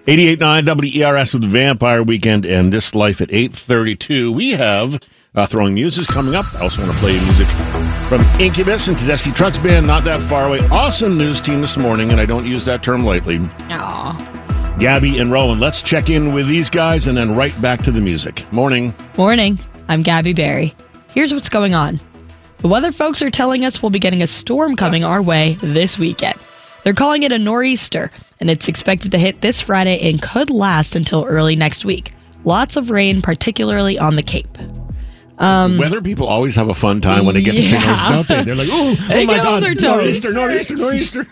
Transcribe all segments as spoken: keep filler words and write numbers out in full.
eighty-eight point nine W E R S with the Vampire Weekend and This Life at eight thirty-two. We have uh, Throwing Muses coming up. I also want to play music from Incubus and Tedeschi Trucks Band, Not That Far Away. Awesome news team this morning, and I don't use that term lightly. Aww. Gabby and Rowan, let's check in with these guys and then right back to the music. Morning. Morning. I'm Gabby Berry. Here's what's going on. The weather folks are telling us we'll be getting a storm coming our way this weekend. They're calling it a nor'easter, and it's expected to hit this Friday and could last until early next week. Lots of rain, particularly on the Cape. Um, Weather people always have a fun time when they get to Saint Louis, don't they? They're like, oh, They oh my get on God, their toes. nor'easter, nor'easter, nor'easter.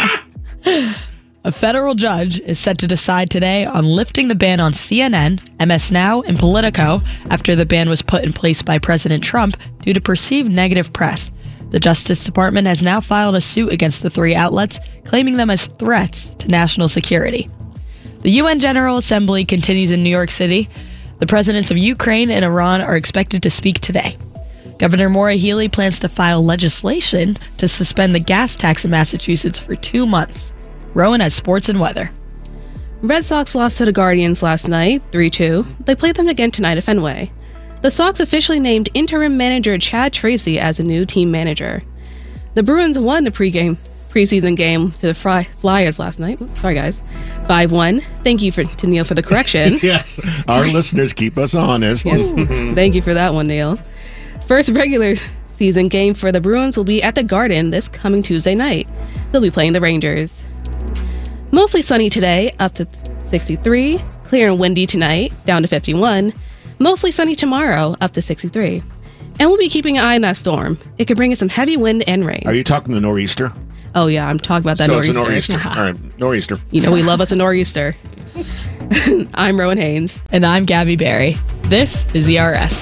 A federal judge is set to decide today on lifting the ban on C N N, M S Now, and Politico after the ban was put in place by President Trump due to perceived negative press. The Justice Department has now filed a suit against the three outlets, claiming them as threats to national security. The U N General Assembly continues in New York City. The presidents of Ukraine and Iran are expected to speak today. Governor Maura Healey plans to file legislation to suspend the gas tax in Massachusetts for two months. Rowan has sports and weather. Red Sox lost to the Guardians last night, three two. They play them again tonight at Fenway. The Sox officially named interim manager Chad Tracy as the new team manager. The Bruins won the pregame preseason game to the Fly- Flyers last night. Oops, sorry, guys. five one. Thank you for, to Neil for the correction. Yes, our listeners keep us honest. Yes. Thank you for that one, Neil. First regular season game for the Bruins will be at the Garden this coming Tuesday night. They'll be playing the Rangers. Mostly sunny today, up to sixty-three. Clear and windy tonight, down to fifty-one. Mostly sunny tomorrow, up to sixty-three. And we'll be keeping an eye on that storm. It could bring in some heavy wind and rain. Are you talking the nor'easter? Oh, yeah, I'm talking about that so nor'easter. It's a nor'easter. All right, nor'easter. You know we love us a nor'easter. I'm Rowan Haynes. And I'm Gabby Berry. This is E R S.